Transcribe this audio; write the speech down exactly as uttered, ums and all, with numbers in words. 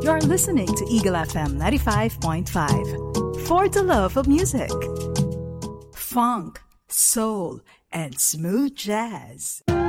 You're listening to Eagle F M ninety-five point five. For the love of music. Funk, soul, and smooth jazz.